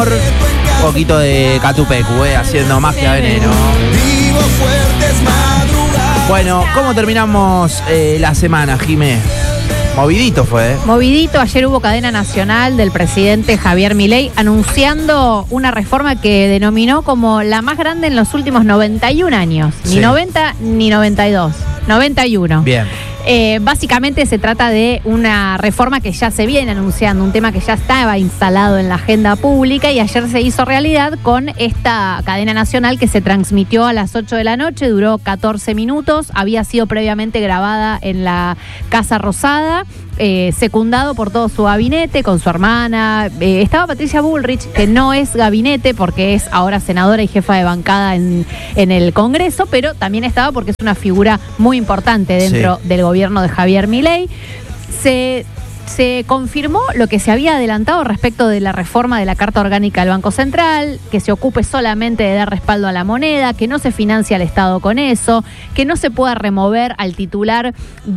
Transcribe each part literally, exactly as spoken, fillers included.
Un poquito de Catupecu, eh, haciendo magia veneno. Bueno, ¿cómo terminamos eh, la semana, Jimé? Movidito fue, ¿eh? Movidito, ayer hubo cadena nacional del presidente Javier Milei anunciando una reforma que denominó como la más grande en los últimos noventa y un años. Ni Sí. noventa ni noventa y dos, noventa y uno. Bien. Eh, básicamente se trata de una reforma que ya se viene anunciando, un tema que ya estaba instalado en la agenda pública y ayer se hizo realidad con esta cadena nacional que se transmitió a las ocho de la noche, duró catorce minutos, había sido previamente grabada en la Casa Rosada, eh, secundado por todo su gabinete, con su hermana. Eh, estaba Patricia Bullrich, que no es gabinete porque es ahora senadora y jefa de bancada en, en el Congreso, pero también estaba porque es una figura muy importante dentro Sí. del gobierno de Javier Milei. Se, se confirmó lo que se había adelantado respecto de la reforma de la Carta Orgánica del Banco Central, que se ocupe solamente de dar respaldo a la moneda, que no se financie al Estado con eso, que no se pueda remover al titular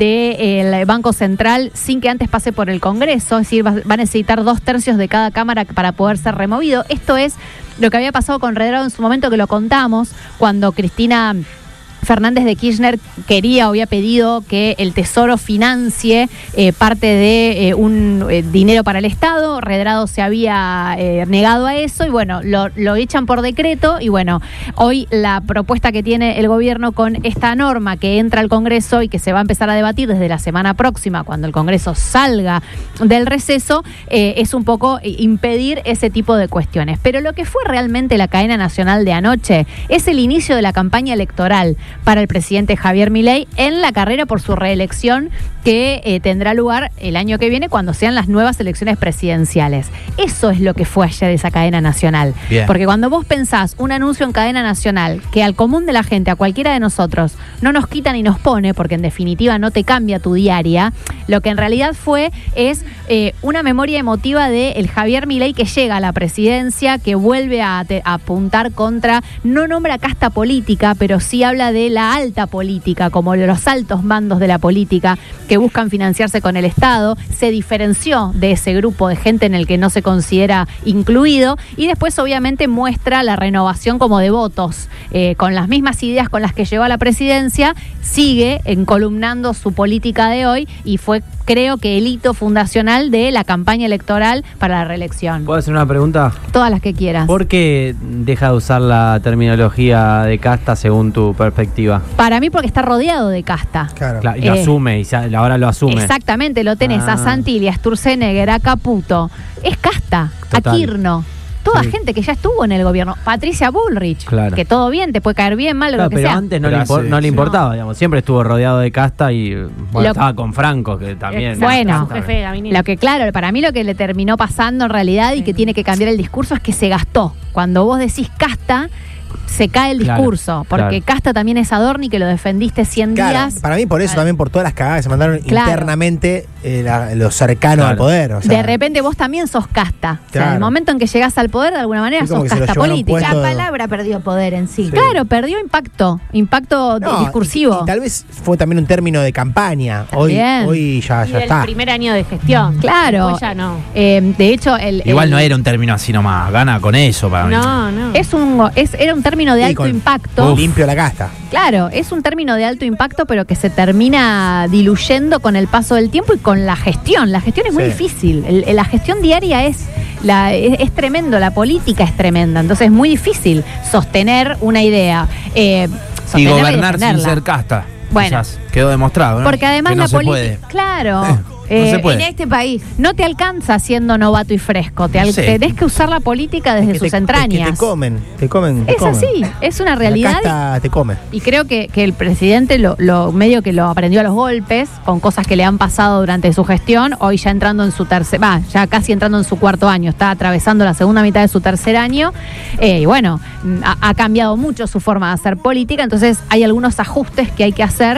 del Banco Central sin que antes pase por el Congreso, es decir, va, va a necesitar dos tercios de cada Cámara para poder ser removido. Esto es lo que había pasado con Redrado en su momento, que lo contamos, cuando Cristina Fernández de Kirchner quería o había pedido que el Tesoro financie eh, parte de eh, un eh, dinero para el Estado. Redrado se había eh, negado a eso y bueno, lo, lo echan por decreto y bueno, hoy la propuesta que tiene el gobierno con esta norma que entra al Congreso y que se va a empezar a debatir desde la semana próxima, cuando el Congreso salga del receso, eh, es un poco impedir ese tipo de cuestiones. Pero lo que fue realmente la cadena nacional de anoche es el inicio de la campaña electoral para el presidente Javier Milei en la carrera por su reelección que eh, tendrá lugar el año que viene cuando sean las nuevas elecciones presidenciales. Eso es lo que fue ayer esa cadena nacional. Bien. Porque cuando vos pensás un anuncio en cadena nacional que al común de la gente, a cualquiera de nosotros, no nos quita ni nos pone, porque en definitiva no te cambia tu diaria, lo que en realidad fue es eh, una memoria emotiva de el Javier Milei que llega a la presidencia, que vuelve a, te, a apuntar contra, no nombra casta política, pero sí habla de la alta política, como los altos mandos de la política que buscan financiarse con el Estado. Se diferenció de ese grupo de gente en el que no se considera incluido y después obviamente muestra la renovación como de votos, eh, con las mismas ideas con las que llegó a la presidencia, sigue encolumnando su política de hoy y fue, creo que, el hito fundacional de la campaña electoral para la reelección. ¿Puedo hacer una pregunta? Todas las que quieras. ¿Por qué deja de usar la terminología de casta según tu perspectiva? Para mí porque está rodeado de casta. Claro. Claro, y lo Eh, asume, y se- ahora lo asume. Exactamente, lo tenés Ah. a Santilli, a Sturzenegger, a Caputo. Es casta, Total. a Kirno. Toda Sí. gente que ya estuvo en el gobierno. Patricia Bullrich, Claro. que todo bien, te puede caer bien, mal, Claro, lo que pero sea. antes no, Pero le, impor- hace- no le sí. importaba, digamos. Siempre estuvo rodeado de casta y bueno, Lo- estaba con Franco, que también. Bueno, Jefe de gabinete. Lo que claro, para mí lo que le terminó pasando en realidad y que tiene que cambiar el discurso es que se gastó. Cuando vos decís casta, se cae el Claro, discurso, porque claro. casta también es Adorni, que lo defendiste cien Claro, días. para mí por eso, Claro. también por todas las cagadas que se mandaron Claro. internamente eh, la- los cercanos Claro. al poder. O sea, De repente vos también sos casta. O sea, en Claro. el momento en que llegás al poder, de alguna manera Sí, como sos que se lo casta llevaron política. puesto. La palabra perdió poder en sí. Sí. Claro, perdió impacto, impacto no, discursivo. Y, y tal vez fue también un término de campaña. Hoy, También. hoy ya, Y ya el está. primer año de gestión. Claro. Después ya no. Eh, de hecho, el, Igual el- no era un término así nomás, gana con eso para mí. No, no. es un es, era un término de Sí, alto con- impacto. Limpio la casta. Claro, es un término de alto impacto, pero que se termina diluyendo con el paso del tiempo y con la gestión. La gestión es muy Sí. difícil. El- el- la gestión diaria es, la, es, es tremendo, la política es tremenda. Entonces es muy difícil sostener una idea. Eh, Y sostenerla gobernar sin defenderla. ser casta. Bueno. Quizás quedó demostrado, ¿no? Porque además Que no la se política. puede. Claro. Eh, no se puede. En este país. No te alcanza siendo novato y fresco. Te al- Sí. Tenés que usar la política desde Que sus te- entrañas. que te comen, te comen. te Es comen. así, es una La realidad. casta te come. Y creo que, que el presidente lo, lo medio que lo aprendió a los golpes, con cosas que le han pasado durante su gestión, hoy ya entrando en su tercer, va, ya casi entrando en su cuarto año, está atravesando la segunda mitad de su tercer año, eh, y bueno, ha, ha cambiado mucho su forma de hacer política, entonces hay algunos ajustes que hay que hacer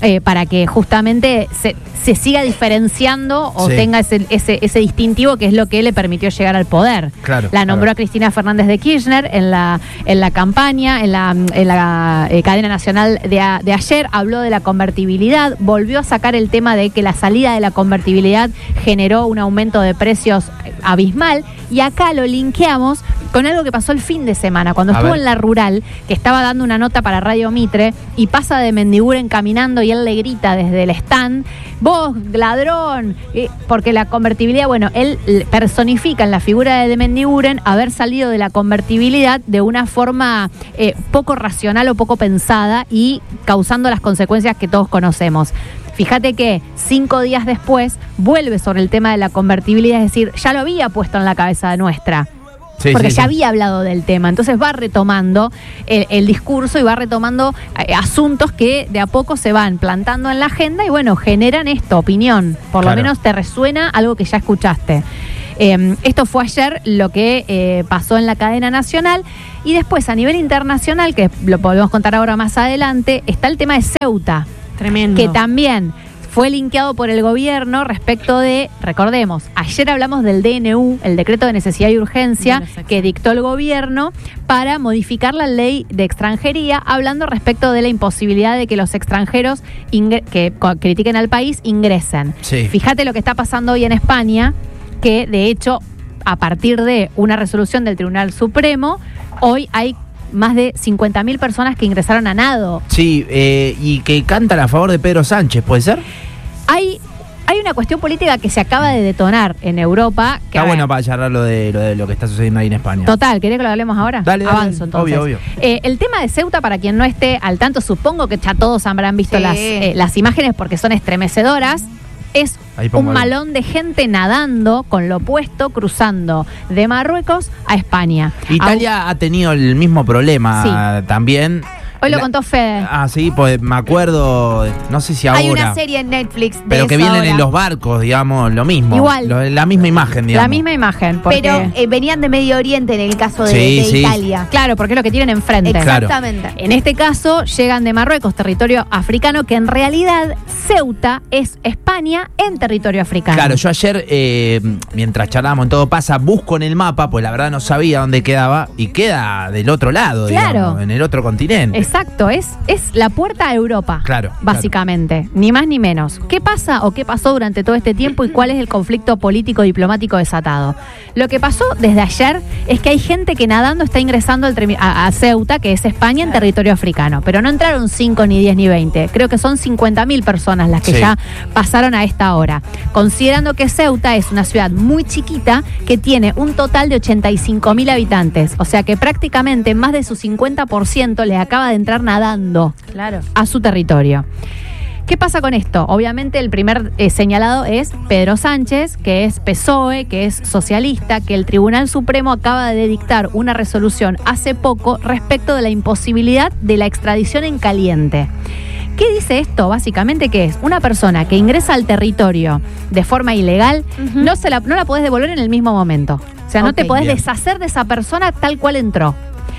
eh, para que justamente se, se siga diferenciando o Sí. tenga ese, ese, ese distintivo que es lo que le permitió llegar al poder. Claro, la nombró claro. a Cristina Fernández de Kirchner en la, en la campaña, en la, en la eh, cadena nacional de, a, de ayer, habló de la convertibilidad, volvió a sacar el tema de que la salida de la convertibilidad generó un aumento de precios abismal, y acá lo linkeamos con algo que pasó el fin de semana, cuando A estuvo ver. en La Rural, que estaba dando una nota para Radio Mitre, y pasa de Mendiguren caminando y él le grita desde el stand, vos, ladrón, eh, porque la convertibilidad, bueno, él personifica en la figura de Mendiguren haber salido de la convertibilidad de una forma eh, poco racional o poco pensada y causando las consecuencias que todos conocemos. Fíjate que cinco días después vuelve sobre el tema de la convertibilidad, es decir, ya lo había puesto en la cabeza nuestra. Sí, porque sí, ya sí. había hablado del tema, entonces va retomando el, el discurso y va retomando eh, asuntos que de a poco se van plantando en la agenda y bueno, generan esto, opinión, por Claro. lo menos te resuena algo que ya escuchaste. Eh, esto fue ayer lo que eh, pasó en la cadena nacional, y después a nivel internacional, que lo podemos contar ahora más adelante, está el tema de Ceuta. Tremendo. Que también fue linkeado por el gobierno respecto de, recordemos, ayer hablamos del D N U, el decreto de necesidad y urgencia De los que dictó el gobierno para modificar la ley de extranjería, hablando respecto de la imposibilidad de que los extranjeros ingre- que co- critiquen al país ingresen. Sí. Fíjate lo que está pasando hoy en España, que de hecho, a partir de una resolución del Tribunal Supremo, hoy hay más de cincuenta mil personas que ingresaron a nado. Sí, eh, y que cantan a favor de Pedro Sánchez, ¿puede ser? Hay, hay una cuestión política que se acaba de detonar en Europa. Que, Está a ver, bueno para charlar lo de, lo de lo que está sucediendo ahí en España. Total, ¿querés que lo hablemos ahora? Dale, dale. Avanzo entonces. Obvio, obvio. Eh, el tema de Ceuta, para quien no esté al tanto, supongo que ya todos habrán visto Sí. las, eh, las imágenes porque son estremecedoras. Es Ahí pongo un algo. malón de gente nadando con lo opuesto, cruzando de Marruecos a España. Italia ha tenido el mismo problema también. Hoy lo La- contó Fede. Ah, sí, pues me acuerdo, no sé si ahora. Hay una serie en Netflix de pero que eso vienen ahora. en los barcos, digamos, lo mismo. Igual. Lo- la misma imagen, digamos. La misma imagen. Porque, Pero eh, venían de Medio Oriente en el caso de, Sí, de sí. Italia. claro, porque es lo que tienen enfrente. Claro. Exactamente. En este caso llegan de Marruecos, territorio africano, que en realidad Ceuta es España en territorio africano. Claro, yo ayer, eh, mientras charlábamos en Todo Pasa, busco en el mapa, pues la verdad no sabía dónde quedaba, y queda del otro lado, Claro. digamos, en el otro continente. Exacto, es, es la puerta a Europa. Claro, Básicamente, ni más ni menos. ¿Qué pasa o qué pasó durante todo este tiempo y cuál es el conflicto político-diplomático desatado? Lo que pasó desde ayer es que hay gente que nadando está ingresando al tremi- a, a Ceuta, que es España, en territorio africano. Pero no entraron cinco, ni diez, ni veinte. Creo que son cincuenta mil personas las que Sí. ya pasaron a esta hora. Considerando que Ceuta es una ciudad muy chiquita que tiene un total de ochenta y cinco mil habitantes. O sea que prácticamente más de su cincuenta por ciento les acaba de entrar nadando Claro. a su territorio. ¿Qué pasa con esto? Obviamente el primer eh, señalado es Pedro Sánchez, que es P S O E, que es socialista, que el Tribunal Supremo acaba de dictar una resolución hace poco respecto de la imposibilidad de la extradición en caliente. ¿Qué dice esto? Básicamente que es una persona que ingresa al territorio de forma ilegal, Ujú. no, se la, no la podés devolver en el mismo momento. O sea, no Ok, te podés bien. deshacer de esa persona tal cual entró.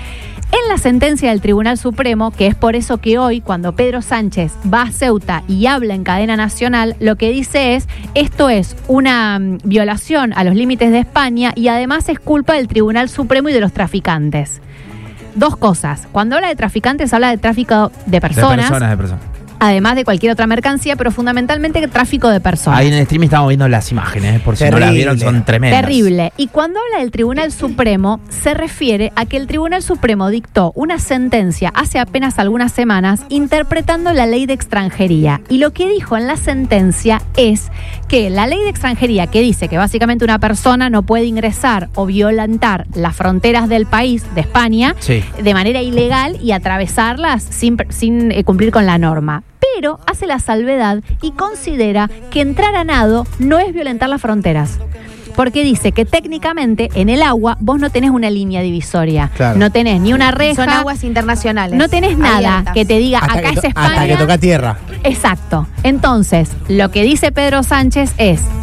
En la sentencia del Tribunal Supremo, que es por eso que hoy, cuando Pedro Sánchez va a Ceuta y habla en cadena nacional, lo que dice es, esto es una mm, violación a los límites de España y además es culpa del Tribunal Supremo y de los traficantes. Dos cosas. Cuando habla de traficantes, habla de tráfico de De personas, personas, de personas. además de cualquier otra mercancía, pero fundamentalmente tráfico de personas. Ahí en el streaming estamos viendo las imágenes, por si no las Terrible. vieron, son tremendas. Terrible. Y cuando habla del Tribunal Supremo, se refiere a que el Tribunal Supremo dictó una sentencia hace apenas algunas semanas interpretando la ley de extranjería. Y lo que dijo en la sentencia es que la ley de extranjería, que dice que básicamente una persona no puede ingresar o violentar las fronteras del país, de España, Sí. de manera ilegal y atravesarlas sin, sin eh, cumplir con la norma. Pero hace la salvedad y considera que entrar a nado no es violentar las fronteras. Porque dice que técnicamente en el agua vos no tenés una línea divisoria. Claro. No tenés ni una reja. Son aguas internacionales. No tenés nada abiertas. que te diga Hasta acá que es to- España. Hasta que toca tierra. Exacto. Entonces, lo que dice Pedro Sánchez es,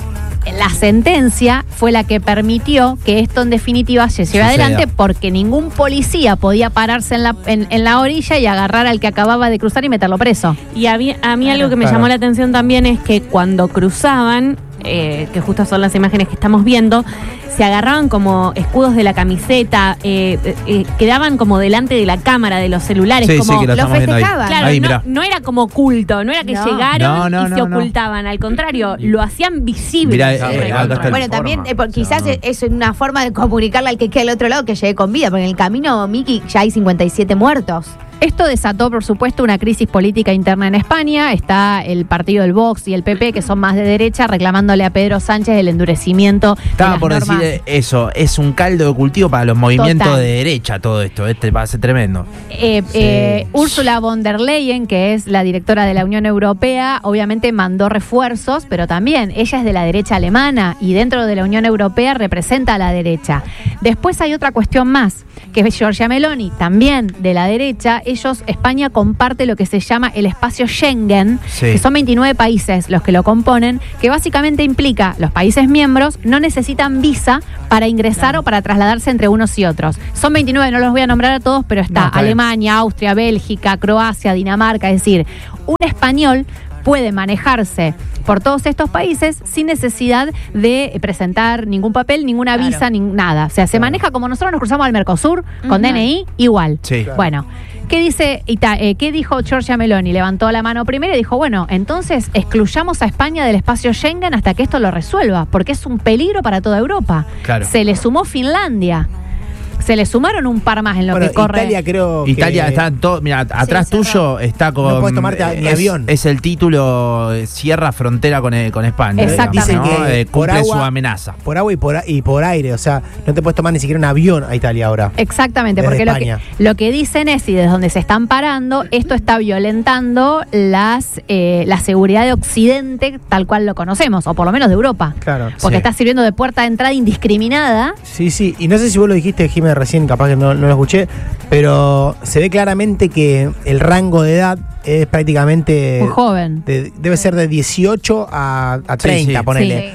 la sentencia fue la que permitió que esto en definitiva se lleve Suceda. adelante, porque ningún policía podía pararse en la, en, en la orilla y agarrar al que acababa de cruzar y meterlo preso. Y a mí, a mí algo que me Claro. llamó la atención también es que cuando cruzaban, eh, que justo son las imágenes que estamos viendo, se agarraban como escudos de la camiseta, eh, eh, quedaban como delante de la cámara de los celulares, Sí, como sí, que lo lo estamos viendo ahí. festejaban. Claro, Ahí, no, mirá. no era como oculto, no era que No. llegaron No, no, y no, se no. ocultaban, al contrario, lo hacían visible. Mirá, Sí, eh, recontra. acá está el- Bueno, forma. también eh, por- O sea, quizás no. es una forma de comunicarle al que queda al otro lado que llegue con vida, porque en el camino, Miki, ya hay cincuenta y siete muertos. Esto desató, por supuesto, una crisis política interna en España. Está el partido del Vox y el P P, que son más de derecha, reclamándole a Pedro Sánchez el endurecimiento Estaba de las por normas. decir eso, es un caldo de cultivo para los movimientos Total. de derecha todo esto, este va a ser tremendo. Eh, Sí. eh, Ursula von der Leyen, que es la directora de la Unión Europea, obviamente mandó refuerzos, pero también ella es de la derecha alemana y dentro de la Unión Europea representa a la derecha. Después hay otra cuestión más, que es Giorgia Meloni, también de la derecha. Ellos, España comparte lo que se llama el espacio Schengen, Sí. que son veintinueve países los que lo componen, que básicamente implica los países miembros no necesitan visa para ingresar o para trasladarse entre unos y otros. Son veintinueve, no los voy a nombrar a todos, pero está No, está bien. Alemania, Austria, Bélgica, Croacia, Dinamarca, es decir, un español puede manejarse por todos estos países sin necesidad de presentar ningún papel, ninguna Claro. visa, ni nada. O sea, se Claro. maneja como nosotros nos cruzamos al Mercosur, con Ujú. D N I, igual. Sí. Claro. Bueno, ¿qué dice Ita- eh, qué dijo Giorgia Meloni? Levantó la mano primero y dijo, bueno, entonces excluyamos a España del espacio Schengen hasta que esto lo resuelva, porque es un peligro para toda Europa. Claro. Se le sumó Finlandia. Se le sumaron un par más en lo Bueno, que corre. Italia creo Italia que... está todo, mira, atrás cerró. tuyo está con No puedes tomarte a- ni es, avión. es el título eh, cierra frontera con, eh, con España. Exactamente. digamos, ¿no? Dicen que Eh, por cumple agua- su amenaza. Por agua y por, a- y por aire, o sea, no te puedes tomar ni siquiera un avión a Italia ahora. Exactamente, Desde porque lo que, España. lo que dicen es, y desde donde se están parando, esto está violentando las eh, la seguridad de Occidente tal cual lo conocemos, o por lo menos de Europa. Claro. Porque Sí. está sirviendo de puerta de entrada indiscriminada. Sí, sí, y no sé si vos lo dijiste, Jiménez, recién, capaz que no, no lo escuché, pero se ve claramente que el rango de edad es prácticamente... Muy joven. de- debe ser de dieciocho a, a treinta, sí. ponele.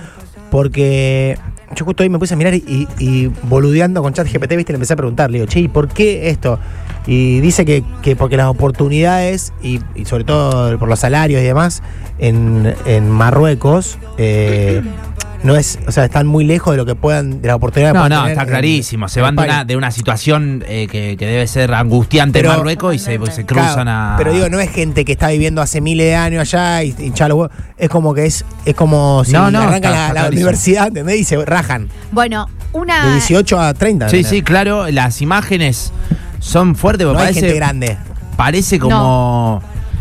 Porque yo justo hoy me puse a mirar y, y boludeando con ChatGPT, viste, le empecé a preguntar, le digo, che, ¿y por qué esto? Y dice que, que porque las oportunidades, y, y sobre todo por los salarios y demás, en, en Marruecos, eh, no es, o sea, están muy lejos de lo que puedan, de la oportunidad que No, puedan no, tener está en- clarísimo. Se en van de España. una, de una situación eh, que, que debe ser angustiante Pero- en Marruecos y se, se cruzan Claro, a. Pero digo, no es gente que está viviendo hace miles de años allá y, y ya los huevos. Es como que es, es como si No, no, arrancan está- la, está la clarísimo. universidad, ¿entendés? Y se rajan. Bueno, una. De dieciocho a treinta. Sí, ¿entendés? sí, claro, las imágenes son fuertes, No porque hay gente parece, grande. parece como.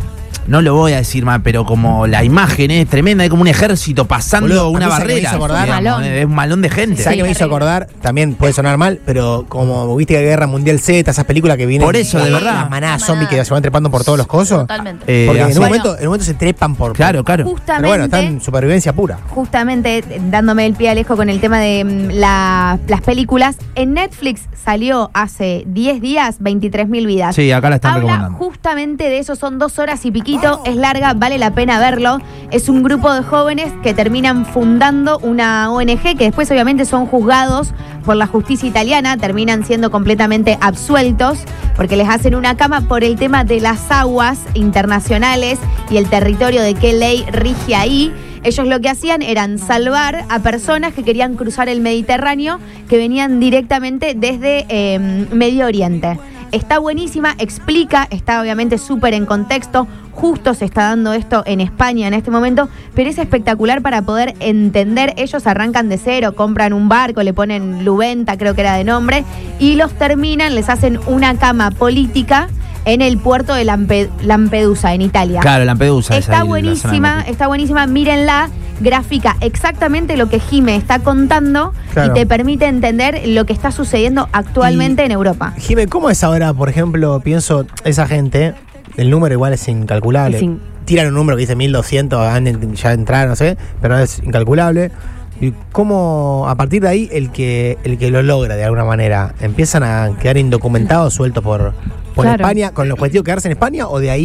No lo voy a decir mal, pero como la imagen es tremenda, es como un ejército pasando Boludo, a una mí se me barrera. hizo acordar- digamos, Malón. es un malón de gente. ¿Sabes qué me hizo acordar? También puede sonar mal, pero como viste que Guerra Mundial Z, esas películas que vienen. Por eso, de las verdad. manadas zombies que se van trepando por todos los cosos. Totalmente. Eh, Porque en así- un, momento, en un momento se trepan por. Claro, claro. Justamente. Pero bueno, están en supervivencia pura. Justamente eh, dándome el pie Alejo con el tema de mm, la- las películas. En Netflix salió hace diez días veintitrés mil vidas. Sí, acá la están Habla recomendando. justamente de eso, son dos horas y piquito, es larga, vale la pena verlo. Es un grupo de jóvenes que terminan fundando una O N G que después obviamente son juzgados por la justicia italiana, terminan siendo completamente absueltos porque les hacen una cama por el tema de las aguas internacionales y el territorio de qué ley rige ahí. Ellos lo que hacían eran salvar a personas que querían cruzar el Mediterráneo, que venían directamente desde eh, Medio Oriente. Está buenísima, explica, está obviamente súper en contexto. Justo se está dando esto en España en este momento, pero es espectacular para poder entender. Ellos arrancan de cero, compran un barco, le ponen Lubenta, creo que era de nombre, y los terminan, les hacen una cama política en el puerto de Lampe- Lampedusa, en Italia. Claro, Lampedusa. es Está ahí la zona de buenísima, Lampedusa. está buenísima, mírenla, gráfica exactamente lo que Jime está contando Claro. y te permite entender lo que está sucediendo actualmente Y- en Europa. Jimé, ¿cómo es ahora, por ejemplo, pienso, esa gente, el número igual es incalculable? Es in- Tiran un número que dice mil doscientos, han- ya entraron, no sé, pero es incalculable. ¿Y cómo, a partir de ahí, el que el que lo logra de alguna manera, empiezan a quedar indocumentados, sueltos por, por Claro. España, con el objetivo de quedarse en España, o de ahí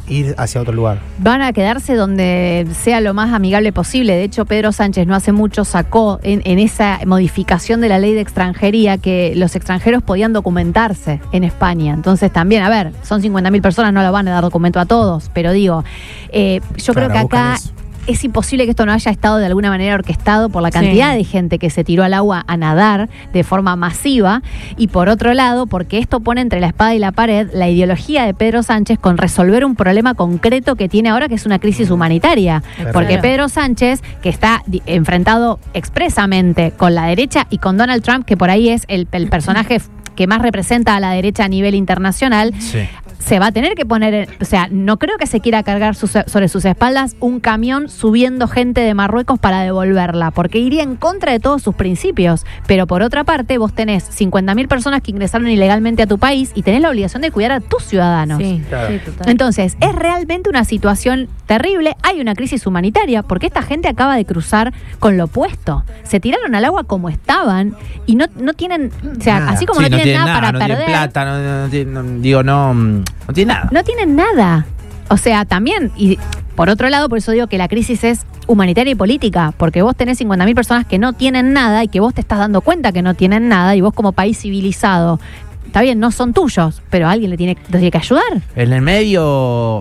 ir hacia otro lugar. Van a quedarse donde sea lo más amigable posible. De hecho, Pedro Sánchez no hace mucho sacó en, en esa modificación de la ley de extranjería que los extranjeros podían documentarse en España. Entonces también, a ver, son cincuenta mil personas, no le van a dar documento a todos, pero digo, eh, yo Claro, creo que acá... buscan eso. Es imposible que esto no haya estado de alguna manera orquestado por la cantidad Sí. de gente que se tiró al agua a nadar de forma masiva y por otro lado porque esto pone entre la espada y la pared la ideología de Pedro Sánchez con resolver un problema concreto que tiene ahora, que es una crisis humanitaria. Perfecto. Porque Claro. Pedro Sánchez, que está di- enfrentado expresamente con la derecha y con Donald Trump, que por ahí es el, el personaje f- que más representa a la derecha a nivel internacional, Sí. se va a tener que poner, en- o sea, no creo que se quiera cargar sus- sobre sus espaldas un camión subiendo gente de Marruecos para devolverla, porque iría en contra de todos sus principios. Pero por otra parte, vos tenés cincuenta mil personas que ingresaron ilegalmente a tu país y tenés la obligación de cuidar a tus ciudadanos. Sí, Claro. sí, total. Entonces, es realmente una situación terrible. Hay una crisis humanitaria porque esta gente acaba de cruzar con lo opuesto. Se tiraron al agua como estaban y no, no tienen, o sea, Nada. así como Sí, no, tienen nada, para no perder. tienen plata, no, no, no tienen- no- digo, no, mm, no tiene nada. No tienen nada. O sea, también, y por otro lado, por eso digo que la crisis es humanitaria y política, porque vos tenés cincuenta mil personas que no tienen nada y que vos te estás dando cuenta que no tienen nada y vos como país civilizado, está bien, no son tuyos, pero alguien le tiene, le tiene que ayudar. En el medio,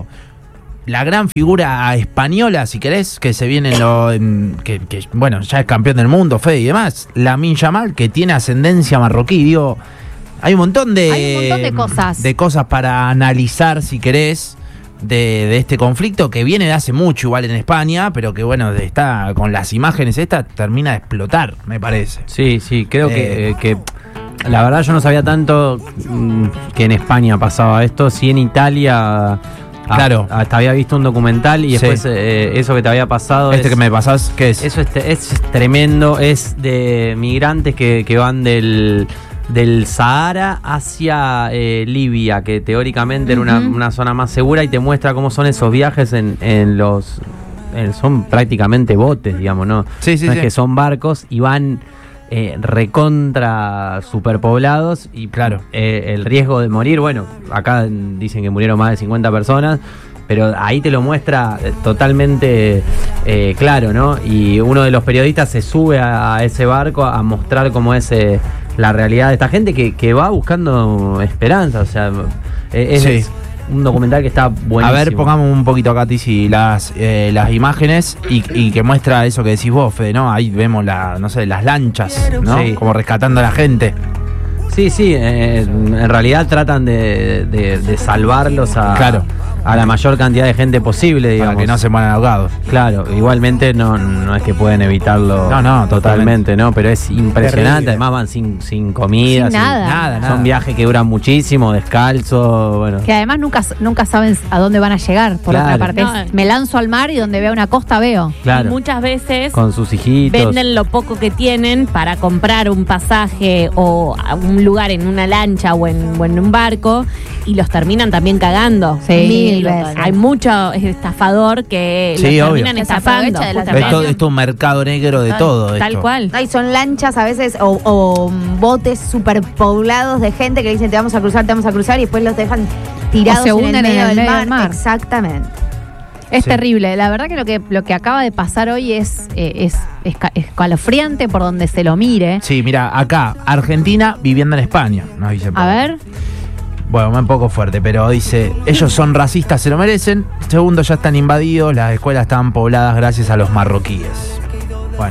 la gran figura española, si querés, que se viene en lo. en- que, que, bueno, ya es campeón del mundo, Fede y demás. Lamine Yamal, que tiene ascendencia marroquí. Digo, hay un montón de. Hay un montón de cosas. De cosas para analizar, si querés, de, de este conflicto que viene de hace mucho, igual en España, pero que, bueno, está con las imágenes estas, termina de explotar, me parece. Sí, sí, creo Eh. que, que la verdad yo no sabía tanto mm, que en España pasaba esto, sí en Italia. ah, Claro. Hasta había visto un documental y Sí. después eh, eso que te había pasado. Este es- que me pasás, ¿qué es? Eso es, te- es tremendo, es de migrantes que, que van del, del Sahara hacia eh, Libia, que teóricamente era una, Ujú. una zona más segura y te muestra cómo son esos viajes en, en los... en- son prácticamente botes, digamos, ¿no? Sí, sí, no sí. es que son barcos y van eh, recontra superpoblados y Claro. eh, el riesgo de morir, bueno, acá dicen que murieron más de cincuenta personas, pero ahí te lo muestra eh, totalmente eh, claro, ¿no? Y uno de los periodistas se sube a, a ese barco a mostrar cómo es eh, la realidad de esta gente que, que va buscando esperanza, o sea, eh, es, Sí. es un documental que está buenísimo. A ver, pongamos un poquito acá, Tizi, las, eh, las imágenes y, y que muestra eso que decís vos, Fede, ¿no? Ahí vemos la, no sé, las lanchas, ¿no? Sí. Como rescatando a la gente. Sí, sí, eh, en realidad tratan de, de- de salvarlos a, Claro. a la mayor cantidad de gente posible, digamos. Para que no se mueran ahogados. Claro, igualmente no, no es que pueden evitarlo No, no, totalmente, ¿no? Pero es impresionante, Terrible. además van sin, sin comida, Sin nada. Nada, nada. Son viajes que duran muchísimo, descalzo, bueno. Que además nunca, nunca saben a dónde van a llegar, por Claro. otra parte. No. Es, me lanzo al mar y donde veo una costa veo. Claro, Y muchas veces con sus hijitos. venden lo poco que tienen para comprar un pasaje o a un lugar en una lancha o en, o en un barco y los terminan también cagando. Sí, Mil lo- veces. Hay mucho estafador que Sí, los obvio. terminan Se estafando. aprovecha de la justamente. Esto, esto es un mercado negro de Tal- todo. Tal esto. cual. No, y son lanchas a veces o, o botes superpoblados de gente que le dicen te vamos a cruzar, te vamos a cruzar y después los dejan tirados O se en hunden el medio, en el del, medio mar. del mar. Exactamente. Es Sí. terrible. La verdad que lo que lo que acaba de pasar hoy es, eh, es esca- escalofriante por donde se lo mire. Sí, mira, acá, Argentina viviendo en España, nos dicen. por A ahí. ver. Bueno, un poco fuerte, pero dice, ellos son racistas, se lo merecen. Segundo, ya están invadidos, las escuelas están pobladas gracias a los marroquíes. Bueno,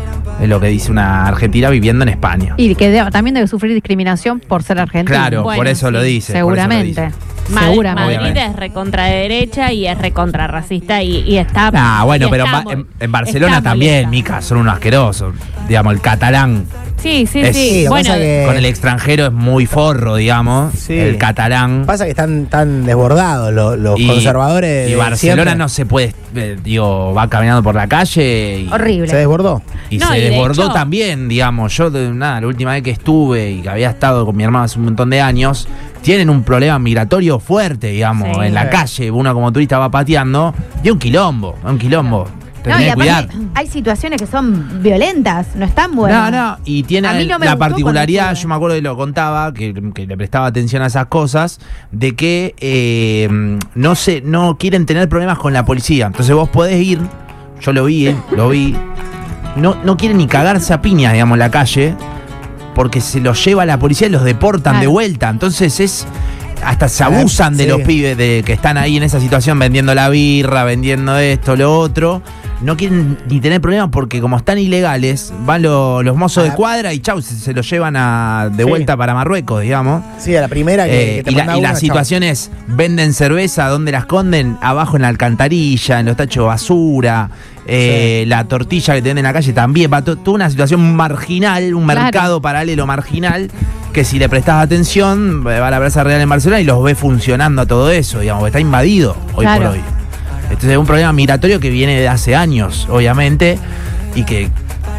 es lo que dice una argentina viviendo en España. Y que de- también debe sufrir discriminación por ser argentino. Claro, Bueno, por eso sí, lo dice. por eso lo Seguramente. dice. Ma- Seguramente. Madrid es recontra de derecha y es recontra racista y, y está. Ah, bueno, y pero en, está Ba- mo- en- en Barcelona está también, molesta. Mica, son unos asquerosos. Digamos, el catalán Sí, sí, Es- sí. Sí, lo que Bueno, pasa que- con el extranjero es muy forro, digamos. Sí. El catalán. Pasa que están tan desbordados los, los Y- conservadores. Y de Barcelona siempre. no se puede, eh, digo, va caminando por la calle y, Horrible. Se desbordó. y No, se y de desbordó hecho- también, digamos. Yo, de- nada, la última vez que estuve y que había estado con mi hermano hace un montón de años, tienen un problema migratorio fuerte, digamos. Sí. En la Sí. calle, uno como turista va pateando, y un quilombo, un quilombo. te No, tenés y que cuidar. aparte hay situaciones que son violentas, no están buenas. No, no, y tiene A mí no me la gustó particularidad, cuando estuve. yo me acuerdo y lo contaba, que, que le prestaba atención a esas cosas, de que eh, no se, no quieren tener problemas con la policía. Entonces vos podés ir, yo lo vi, eh, lo vi, no, no quieren ni cagarse a piñas, digamos, en la calle, porque se los lleva la policía y los deportan Claro. de vuelta. Entonces es... Hasta se abusan de Sí. los pibes de que están ahí en esa situación vendiendo la birra, vendiendo esto, lo otro. No quieren ni tener problemas porque como están ilegales, van lo- los mozos de Ah. cuadra y chau, se, se los llevan a, de Sí. vuelta para Marruecos, digamos. Sí, a la primera que, Eh, que te y la, manda y la una, situación es, venden cerveza, ¿dónde la esconden? Abajo en la alcantarilla, en los tachos de basura, eh, la tortilla que te venden en la calle también. Va to- toda una situación marginal, un Claro. mercado paralelo marginal, que si le prestás atención, va a la Plaza Real en Barcelona y los ves funcionando a todo eso, digamos, está invadido hoy Claro. por hoy. Entonces es un problema migratorio que viene de hace años, obviamente, y que...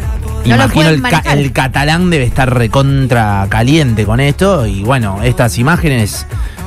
No lo Imagino pueden el, ca- manejar. el catalán debe estar recontra caliente con esto y bueno, estas imágenes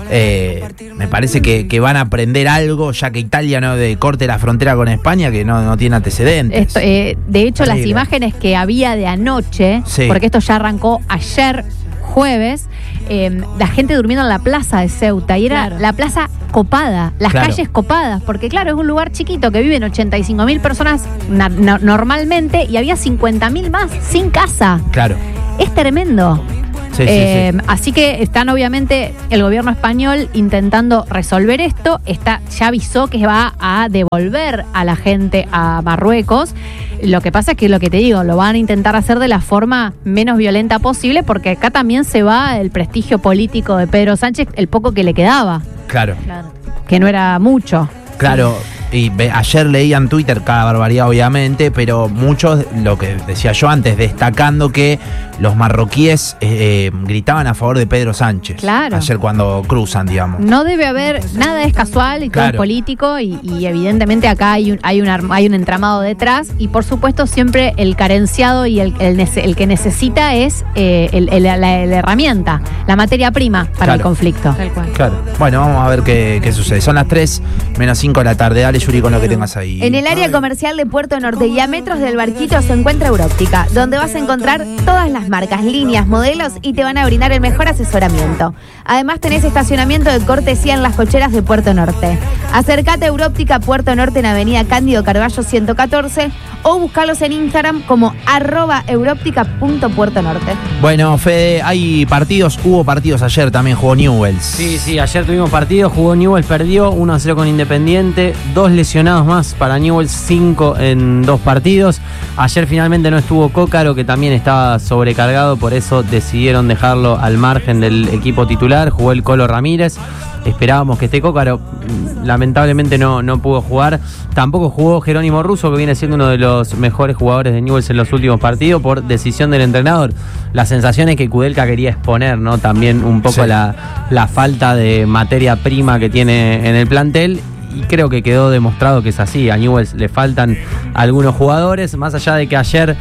eh, me parece que, que van a aprender algo ya que Italia no de corte la frontera con España que no, no tiene antecedentes. Esto, eh, de hecho, las Terrible. imágenes que había de anoche, Sí. porque esto ya arrancó ayer jueves, eh, la gente durmiendo en la plaza de Ceuta y era Claro. la plaza copada, las Claro. calles copadas, porque claro, es un lugar chiquito que viven ochenta y cinco mil personas na- no- normalmente y había cincuenta mil más sin casa. Claro. Es tremendo. Sí, sí, Eh, sí. Así que están obviamente el gobierno español intentando resolver esto. Está, ya avisó que va a devolver a la gente a Marruecos. Lo que pasa es que lo que te digo, lo van a intentar hacer de la forma menos violenta posible porque acá también se va el prestigio político de Pedro Sánchez, el poco que le quedaba, Claro. que no era mucho. Claro, y ve- ayer leía en Twitter cada barbaridad obviamente, pero muchos, lo que decía yo antes, destacando que los marroquíes eh, eh, gritaban a favor de Pedro Sánchez. Claro. Ayer cuando cruzan, digamos. No debe haber, nada es casual y todo es Claro. político y, y evidentemente acá hay un, hay, un, arm- hay un entramado detrás y por supuesto siempre el carenciado y el, el, nece- el que necesita es eh, el- el- la, la herramienta, la materia prima para el Claro. conflicto. Tal cual. Claro. Bueno, vamos a ver qué, qué sucede. Son las tres menos cinco de la tarde. Dale, Yuri, con lo que tengas ahí. En el área comercial de Puerto Norte y a metros del Barquito se encuentra Európtica, donde vas a encontrar todas las marcas, líneas, modelos y te van a brindar el mejor asesoramiento. Además tenés estacionamiento de cortesía en las cocheras de Puerto Norte. Acércate a Európtica Puerto Norte en Avenida Cándido Carballo ciento catorce o buscalos en Instagram como arroba európtica.puertonorte. Bueno, Fede, hay partidos, hubo partidos ayer, también jugó Newell's. Sí, sí, ayer tuvimos partido, jugó Newell's, perdió uno a cero con Independiente, dos lesionados más para Newell's, cinco en dos partidos. Ayer finalmente no estuvo Cócaro, que también estaba sobrecargado, por eso decidieron dejarlo al margen del equipo titular, jugó el Colo Ramírez. Esperábamos que esté Cócaro, lamentablemente no, no pudo jugar. Tampoco jugó Jerónimo Russo, que viene siendo uno de los mejores jugadores de Newell's en los últimos partidos, por decisión del entrenador. La sensación es que Kudelka quería exponer, ¿no? También un poco Sí. la, la falta de materia prima que tiene en el plantel. Y creo que quedó demostrado que es así. A Newell's le faltan algunos jugadores, más allá de que ayer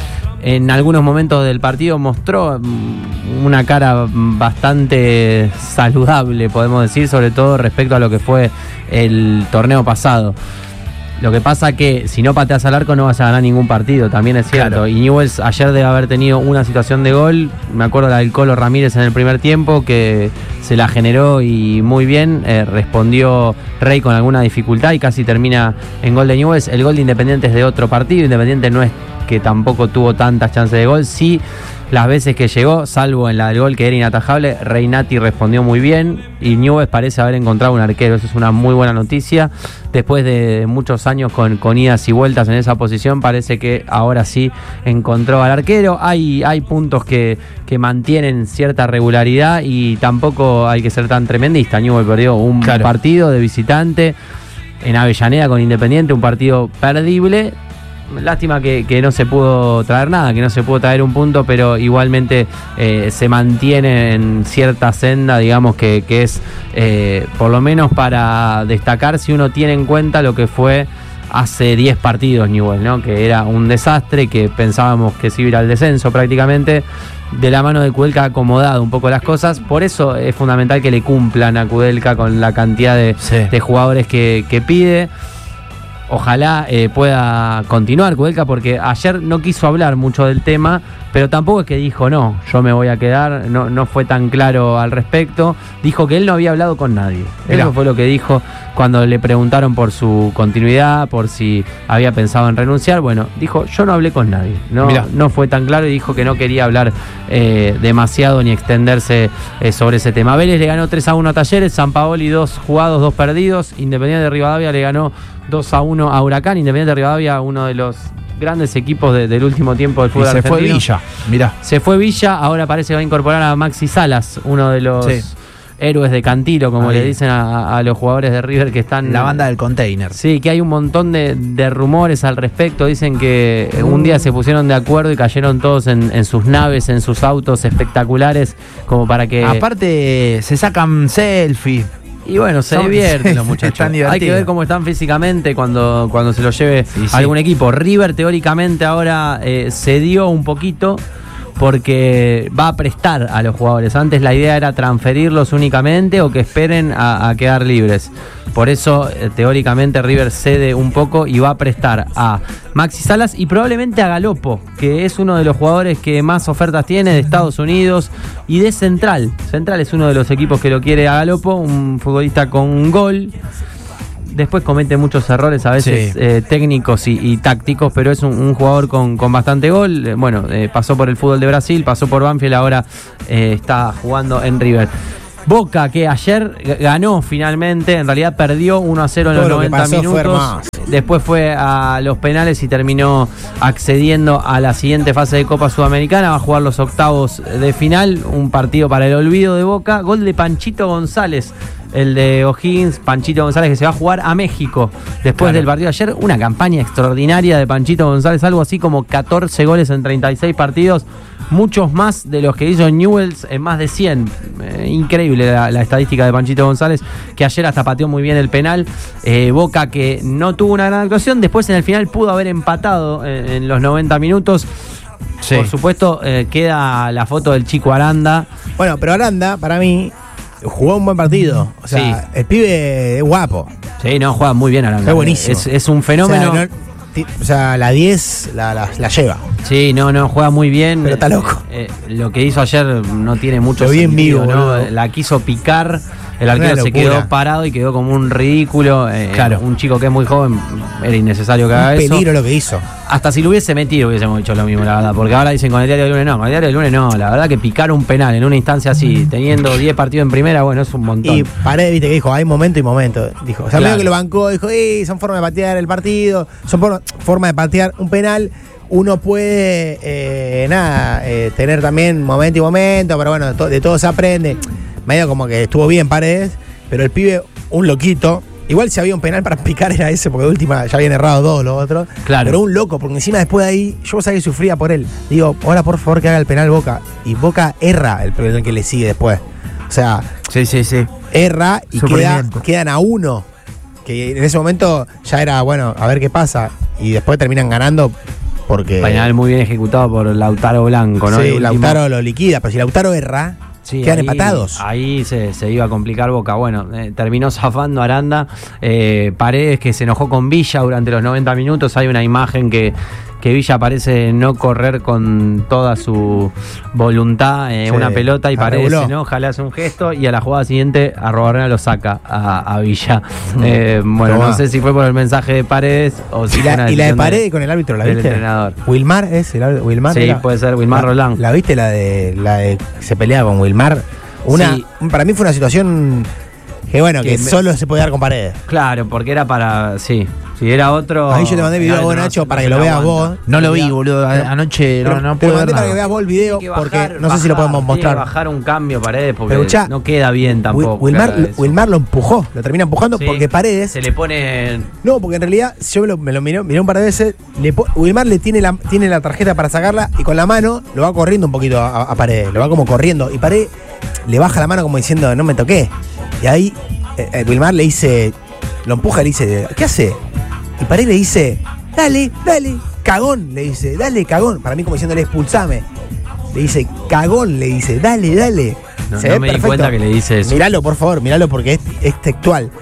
en algunos momentos del partido mostró mm, una cara bastante saludable, podemos decir, sobre todo respecto a lo que fue el torneo pasado. Lo que pasa que si no pateas al arco no vas a ganar ningún partido, también es cierto. Claro. Y Newell's ayer debe haber tenido una situación de gol, me acuerdo la del Colo Ramírez en el primer tiempo, que se la generó y muy bien, eh, respondió Rey con alguna dificultad y casi termina en gol de Newell's. El gol de Independiente es de otro partido, Independiente no es que tampoco tuvo tantas chances de gol, sí las veces que llegó, salvo en la del gol que era inatajable, Reinati respondió muy bien y Newell's parece haber encontrado un arquero, eso es una muy buena noticia. Después de muchos años con, con idas y vueltas en esa posición, parece que ahora sí encontró al arquero. Hay, hay puntos que, que mantienen cierta regularidad y tampoco hay que ser tan tremendista. Newell's perdió un Claro. partido de visitante en Avellaneda con Independiente, un partido perdible. Lástima que, que no se pudo traer nada, que no se pudo traer un punto, pero igualmente eh, se mantiene en cierta senda, digamos que, que es eh, por lo menos para destacar si uno tiene en cuenta lo que fue hace diez partidos Newell's, ¿no? Que era un desastre, que pensábamos que se iba a ir al descenso prácticamente. De la mano de Kudelka ha acomodado un poco las cosas, por eso es fundamental que le cumplan a Kudelka con la cantidad de, Sí. de jugadores que, que pide. ojalá eh, pueda continuar Kudelka, porque ayer no quiso hablar mucho del tema, pero tampoco es que dijo no, yo me voy a quedar, no, no fue tan claro al respecto. Dijo que él no había hablado con nadie. Mirá. Eso fue lo que dijo cuando le preguntaron por su continuidad, por si había pensado en renunciar. Bueno, dijo, yo no hablé con nadie. No, Mirá. no fue tan claro y dijo que no quería hablar eh, demasiado ni extenderse eh, sobre ese tema. Vélez le ganó tres a uno a Talleres, San Paoli dos jugados, dos perdidos. Independiente de Rivadavia le ganó dos a uno a Huracán. Independiente de Rivadavia, uno de los grandes equipos de, del último tiempo del Y fútbol se argentino. fue Villa, mirá. Se fue Villa, ahora parece que va a incorporar a Maxi Salas, uno de los Sí. héroes de Cantilo, como Ahí. le dicen a, a los jugadores de River que están... La banda del container. Sí, que hay un montón de, de rumores al respecto. Dicen que eh, un día se pusieron de acuerdo y cayeron todos en, en sus naves, en sus autos espectaculares, como para que... Aparte, se sacan selfies. Y bueno, se Son- divierten los muchachos. están Hay que divertidos. ver cómo están físicamente cuando, cuando se los lleve Sí, sí. algún equipo. River teóricamente ahora eh, cedió un poquito porque va a prestar a los jugadores. Antes la idea era transferirlos únicamente o que esperen a, a quedar libres. Por eso, eh, teóricamente, River cede un poco y va a prestar a Maxi Salas y probablemente a Galopo, que es uno de los jugadores que más ofertas tiene de Estados Unidos y de Central. Central es uno de los equipos que lo quiere a Galopo, un futbolista con gol. Después comete muchos errores a veces Sí. eh, técnicos y, y tácticos, pero es un, un jugador con, con bastante gol. Eh, bueno, eh, pasó por el fútbol de Brasil, pasó por Banfield, ahora eh, está jugando en River. Boca, que ayer g- ganó finalmente, en realidad perdió uno a cero en Todo los lo que noventa pasó fue minutos. hermoso. Después fue a los penales y terminó accediendo a la siguiente fase de Copa Sudamericana. Va a jugar los octavos de final, un partido para el olvido de Boca. Gol de Panchito González, el de O'Higgins, Panchito González, que se va a jugar a México después Claro. del partido de ayer. Una campaña extraordinaria de Panchito González, algo así como catorce goles en treinta y seis partidos, muchos más de los que hizo Newell's en más de cien. Eh, increíble la, la estadística de Panchito González, que ayer hasta pateó muy bien el penal. Eh, Boca, que no tuvo una gran actuación, después en el final pudo haber empatado en, en los noventa minutos. Sí. Por supuesto, eh, queda la foto del Chico Aranda. Bueno, pero Aranda, para mí, jugó un buen partido. O sea, Sí. el pibe es guapo. Sí, no, juega muy bien Aranda. Es buenísimo. Es, es un fenómeno. O sea, no- ti- o sea, la diez la, la, la lleva. Sí, no, no, juega muy bien. Pero está loco. Eh, eh, lo que hizo ayer no tiene mucho Lo vi en sentido, vivo, ¿no? boludo. La quiso picar, el Una arquero se locura. quedó parado y quedó como un ridículo. Eh, Claro. Un chico que es muy joven, era innecesario que haga Un eso. peligro lo que hizo. Hasta si lo hubiese metido hubiésemos dicho lo mismo, la verdad. Porque ahora dicen con el diario del lunes no, con el diario del lunes no. La verdad que picar un penal en una instancia así, teniendo diez partidos en primera, bueno, es un montón. Y Paredes, viste, que dijo, hay momento y momento. Dijo, o sea, Claro. medio que lo bancó, dijo, "Eh, son formas de patear el partido, son por- formas de patear un penal. Uno puede, eh, nada, eh, tener también momento y momento, pero bueno, de, to- de todo se aprende. Medio como que estuvo bien Paredes, pero el pibe, un loquito. Igual si había un penal para picar era ese, porque de última ya habían errado dos los otros. Claro. Pero un loco, porque encima después de ahí, yo sabía que sufría por él. Digo, ahora por favor que haga el penal Boca. Y Boca erra el penal que le sigue después. O sea, Sí, sí, sí. erra y queda, Sufrimiento. quedan a uno. Que en ese momento ya era, bueno, a ver qué pasa. Y después terminan ganando porque. Penal muy bien ejecutado por Lautaro Blanco, ¿no? El Sí, último. Lautaro lo liquida, pero si Lautaro erra, Sí, quedan ahí- empatados. Ahí se, se iba a complicar Boca. Bueno, eh, terminó zafando Aranda. Eh, Paredes, que se enojó con Villa durante los noventa minutos. Hay una imagen que, que Villa parece no correr con toda su voluntad eh, Sí, una pelota y la Paredes reguló. se enoja, le hace un gesto y a la jugada siguiente Arrobarrena lo saca a, a Villa. Eh, bueno, Tomá. no sé si fue por el mensaje de Paredes o si Y fue una la, y la de decisión Paredes con el árbitro, ¿la del viste? entrenador. Wilmar es el árbitro- Wilmar. Sí, era? puede ser Wilmar La- Roland. ¿La viste la de la de se pelea con Wilmar? Una, Sí. Para mí fue una situación que bueno, que, Que me- solo se puede dar con Paredes. Claro, porque era para. Sí, si era otro. Ahí yo te mandé video a el vos, árbitro no Nacho, se- para no que se lo la veas aguanta. vos. No lo vi, Mirá. boludo. A- Pero- Anoche no, Pero no te pude lo ver mandé para que nada. veas vos el video, Tiene que porque bajar- no sé si lo bajar, podemos tiene que mostrar. bajar un cambio Paredes porque Pero escuchá, no queda bien tampoco. Wil- Wilmar, que haga eso. Wilmar lo empujó, lo termina empujando Sí, porque Paredes. se le pone. No, porque en realidad, yo me lo, me lo miré, miré un par de veces, le po- Wilmar le tiene la, tiene la tarjeta para sacarla y con la mano lo va corriendo un poquito a, a Paredes, lo va como corriendo. Y Paredes le baja la mano como diciendo, no me toqué. Y ahí eh, eh, Wilmar le dice, lo empuja y le dice, ¿qué hace? Y Paredes le dice, dale, dale, cagón, le dice, dale, cagón. Para mí como diciéndole, expulsame. Le dice, cagón, le dice, dale, dale. No, Se no ve me di perfecto. cuenta que le dice eso. Míralo, por favor, míralo porque es, es textual.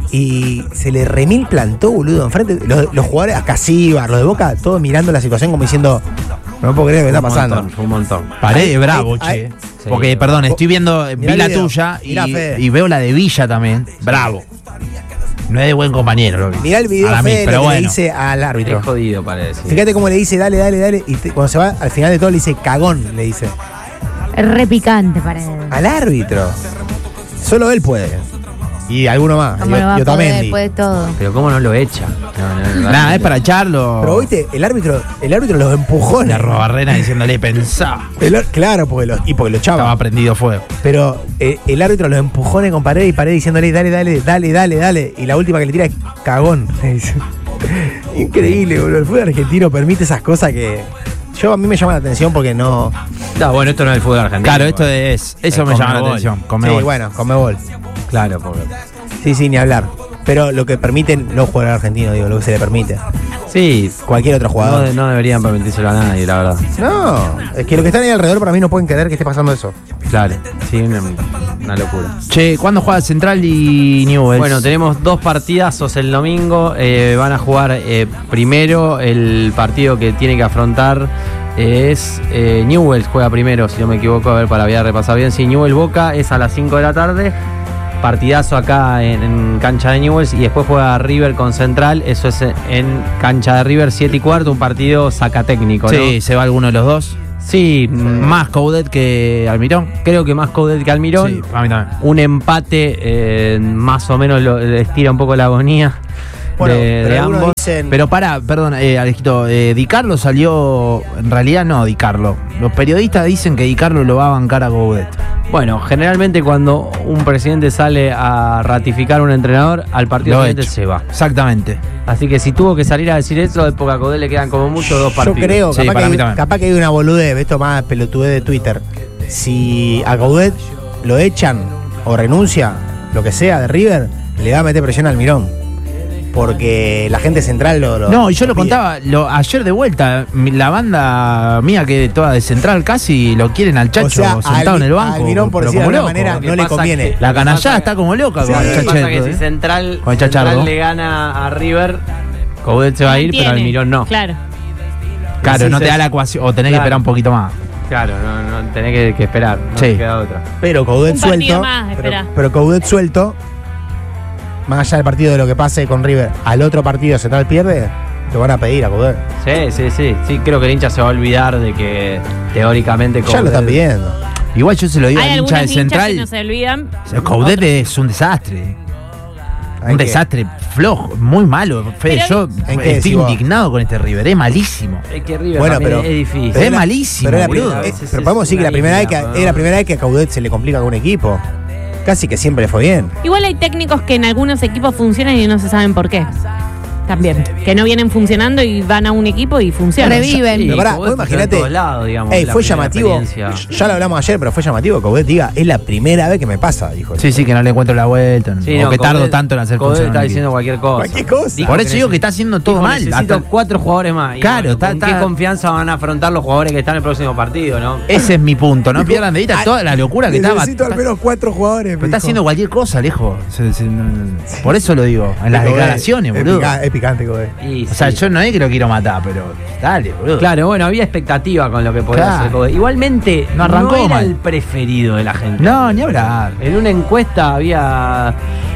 y se le remil plantó, boludo, enfrente. Los, los jugadores, a Casíbar, los de Boca, todos mirando la situación como diciendo, no puedo creer lo que está Un pasando. montón, fue un montón. Paredes Ahí- bravo, ahí- che. ahí- Sí. Porque, perdón, estoy viendo, vi Mirá el la video. tuya y, Mirá, Fede. y veo la de Villa también. Bravo. No es de buen compañero, lo vi. Mirá el video, Para mí, Fede, pero lo que le bueno. dice al árbitro. Es jodido, parece. Fíjate cómo le dice, dale, dale, dale. Y te- cuando se va, al final de todo le dice, cagón, le dice. Re picante, Paredes. Al árbitro. Solo él puede. Y alguno más. ¿Cómo Y, lo va a y poder Otamendi. después de todo? Pero cómo no lo echa. No, no, Nada, es para echarlo. Pero viste, el árbitro, el árbitro los empujó. La Robarrena diciéndole, pensá. El ar- claro, porque lo, y porque lo echaba. Estaba prendido fuego. Pero eh, el árbitro los empujones con Paredes y Paredes diciéndole, dale, dale, dale, dale, dale. Y la última que le tira es cagón. le dice. Increíble, boludo. El fútbol argentino permite esas cosas que. Yo a mí me llama la atención porque no. No, bueno, esto no es el fútbol argentino. Claro, esto es. Eso Es me llama la Conmebol. atención. Sí, Conmebol. bueno, Conmebol. Claro, porque. Sí, sí, ni hablar. Pero lo que permiten los jugadores argentinos, digo, lo que se le permite. Sí, Cualquier otro no, jugador. no deberían permitírselo a nadie, la verdad. No, es que los que están ahí alrededor para mí no pueden creer que esté pasando eso. Claro, sí, una, una locura. Che, ¿cuándo juega Central y Newell's? Bueno, tenemos dos partidazos el domingo. Eh, van a jugar eh, primero el partido que tiene que afrontar. eh, es eh, Newell's juega primero, si no me equivoco, a ver, para voy a repasar bien. Sí, Newell's Boca es a las cinco de la tarde. Partidazo acá en, en cancha de Newell's. Y después juega River con Central. Eso es en cancha de River, siete y cuarto. Un partido sacatécnico, ¿no? Sí, se va alguno de los dos. Sí, mm, Más Coudet que Almirón. creo que más Coudet que Almirón. Sí, a mí también. Un empate eh, más o menos lo, le estira un poco la agonía Bueno, de, pero de algunos ambos. dicen. Pero para, perdón, eh, Alejito, eh, Di Carlo salió. En realidad no, Di Carlo. Los periodistas dicen que Di Carlo lo va a bancar a Coudet. Bueno, generalmente cuando un presidente sale a ratificar a un entrenador, al partido Lo siguiente hecho. se va. Exactamente. Así que si tuvo que salir a decir eso, de poca Coudet le quedan como mucho dos Yo partidos. creo, Sí, capaz, para que mí hay, también. capaz que hay una boludez, esto más pelotudez de Twitter. Si a Coudet lo echan o renuncia, lo que sea, de River, le va a meter presión al Almirón. Porque la gente central lo. lo No, y yo lo pide. contaba lo, ayer de vuelta. mi- La banda mía, que toda de Central casi, lo quieren al Chacho O sea, sentado al- en el banco. a Almirón, por pero decirlo como de alguna loco. manera, Lo que no le pasa conviene. que- La lo que canallada pasa- está como loca Sí, con lo el que Lo que pasa Chacheto, es que ¿eh? si Central, Con el Chachardo. Central le gana a River, Coudet se va a ir, pero Mantiene. Almirón no. Claro. Claro, Sí, no sí, te da sí. la ecuación. O tenés que Claro. esperar un poquito más. Claro, no, no tenés que, que esperar, no Sí. te queda otra. Pero Coudet Un partido suelto. más, pero, espera. pero Coudet suelto, más allá del partido de lo que pase con River, al otro partido Central pierde, lo van a pedir a Coudet. Sí, sí, sí, sí, creo que el hincha se va a olvidar de que teóricamente Ya lo están pidiendo. Igual yo se lo digo Hay al hincha algunos de hinchas Central. que no se olvidan. Coudet Otros. es un desastre. Hay Un que- desastre flojo, muy malo. Fede, Pero- yo ¿En qué estoy decís vos? indignado con este River. Es malísimo. Es que River Bueno, también pero- es difícil. Es malísimo, Pero, es la boludo. primera- A eh, veces pero es podemos decir que una la primera vez que línea, ¿no? es la primera vez que a Coudet se le complica con un equipo. Casi que siempre le fue bien. Igual hay técnicos que en algunos equipos funcionan y no se saben por qué. También. Que no vienen funcionando y van a un equipo y funcionan. Reviven. Pero pará, Coudet vos funciona en imaginate- todos lados, digamos, Ey, la fue primera llamativo. experiencia. Ya lo hablamos ayer, pero fue llamativo que Coudet diga, es la primera vez que me pasa, dijo. Sí, sí, que no le encuentro la vuelta. Sí, o no, que tardo Coudet- tanto en hacer Coudet funcionar está un diciendo equipo. cualquier cosa. Cualquier cosa. Dijo Por eso que digo que neces- está haciendo todo dijo, mal. Necesito Hasta- cuatro jugadores más. Y Claro, bueno, está- ¿con está- qué confianza van a afrontar los jugadores que están en el próximo partido, no? Ese es mi punto. No Dijo, pierdan de vista "Ay, toda la locura que estaba. Necesito al menos cuatro jugadores. Pero está haciendo cualquier cosa, lejos. Se- se- no- no- Por eso lo digo. En las declaraciones, es, boludo. pica- es picante, Coudet. Y O sea, sí. yo no es que lo quiero matar, pero dale, boludo. Claro, bueno, había expectativa con lo que podía Claro. hacer Coudet. Igualmente, No arrancó era mal. el preferido de la gente. No, ni hablar. En una encuesta había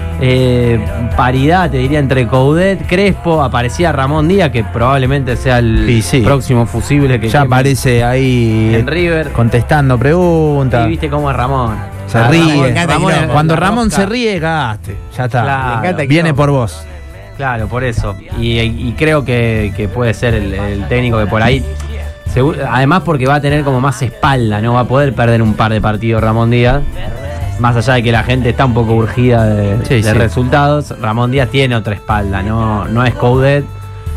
eh, paridad, te diría, entre Coudet, Crespo, aparecía Ramón Díaz, que probablemente sea el Y sí. próximo fusible que Ya queme aparece ahí en River. contestando preguntas. Y viste cómo es Ramón. Se Ah, ríe. Ramón- encanta Ramón quilombo. es Cuando la Ramón rosca. se ríe, cagaste. Ya está. Claro. Le encanta Viene quilombo. por vos. Claro, por eso. Y, y creo que, que puede ser el, el técnico que por ahí. segu- Además, porque va a tener como más espalda, ¿no? Va a poder perder un par de partidos Ramón Díaz. Más allá de que la gente está un poco urgida de, Sí, de sí. resultados, Ramón Díaz tiene otra espalda, no, no es Coudet.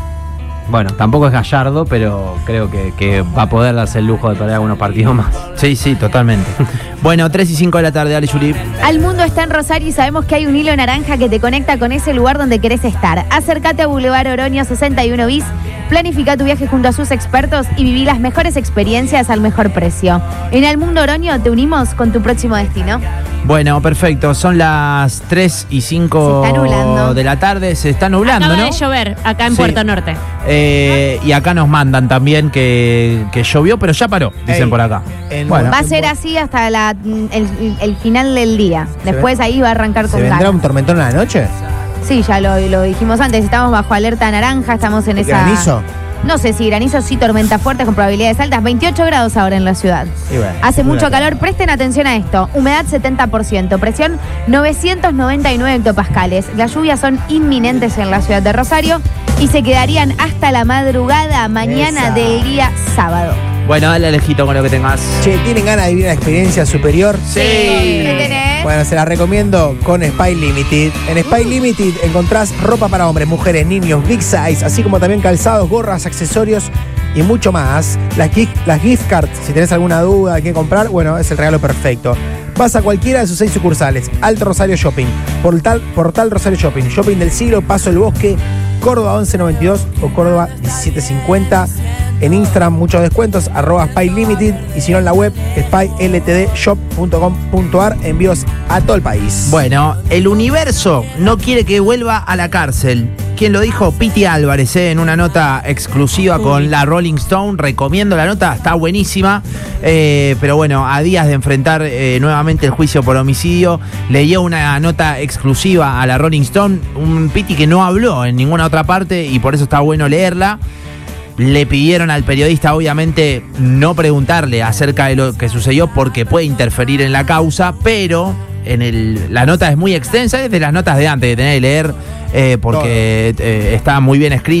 Bueno, tampoco es Gallardo, pero creo que, que va a poder darse el lujo de perder algunos partidos más. Sí, sí, totalmente. Bueno, tres y cinco de la tarde, dale, Juli. Al mundo está en Rosario y sabemos que hay un hilo naranja que te conecta con ese lugar donde querés estar. Acércate a Boulevard Oroño sesenta y uno bis, planifica tu viaje junto a sus expertos y viví las mejores experiencias al mejor precio. En Al Mundo Oroño te unimos con tu próximo destino. Bueno, perfecto. Son las tres y cinco Se está nublando. de la tarde. Se está nublando, Acaba ¿no? de llover acá en Sí. Puerto Norte. Eh, y acá nos mandan también que, que llovió, pero ya paró, dicen Ey, por acá. en- Bueno. Va a ser así hasta la, el, el final del día. ¿Se Después ahí va a arrancar ¿Se con vendrá ganas. un tormentón a la noche? Sí, ya lo, lo dijimos antes. Estamos bajo alerta naranja, estamos en esa. ¿Granizo? No sé si granizo, sí, tormentas fuertes con probabilidades altas. veintiocho grados ahora en la ciudad. Y bueno, Hace mucho una- calor, presten atención a esto. Humedad setenta por ciento, presión novecientos noventa y nueve hectopascales. Las lluvias son inminentes en la ciudad de Rosario y se quedarían hasta la madrugada mañana Esa. del día sábado. Bueno, dale Alejito con lo que tengas. Che, ¿tienen ganas de vivir una experiencia superior? Sí. ¿Qué tenés? Bueno, se las recomiendo con Spy Limited. En Spy Limited encontrás ropa para hombres, mujeres, niños, big size, así como también calzados, gorras, accesorios y mucho más. Las gift, las gift cards, si tenés alguna duda de qué comprar, bueno, es el regalo perfecto. Vas a cualquiera de sus seis sucursales. Alto Rosario Shopping, Portal, Portal Rosario Shopping, Shopping del Siglo, Paso del Bosque, Córdoba once noventa y dos o Córdoba diecisiete cincuenta. En Instagram muchos descuentos, arroba Spy Limited, y si no en la web spy l t d shop punto com punto a r, envíos a todo el país. Bueno, el universo no quiere que vuelva a la cárcel. ¿Quién lo dijo? Piti Álvarez, eh, en una nota exclusiva con la Rolling Stone. Recomiendo la nota, está buenísima. Eh, pero bueno, a días de enfrentar eh, nuevamente el juicio por homicidio, leyó una nota exclusiva a la Rolling Stone. Un Piti que no habló en ninguna otra parte y por eso está bueno leerla. Le pidieron al periodista, obviamente, no preguntarle acerca de lo que sucedió porque puede interferir en la causa, pero en el, la nota es muy extensa, es de las notas de antes, de tener que leer, eh, porque eh, está muy bien escrita.